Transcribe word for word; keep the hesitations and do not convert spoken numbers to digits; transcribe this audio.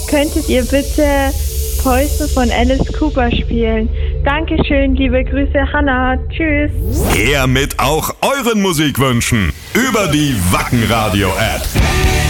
könntet ihr bitte Poison von Alice Cooper spielen? Dankeschön, liebe Grüße, Hannah. Tschüss. Her mit auch euren Musikwünschen über die Wacken Radio App.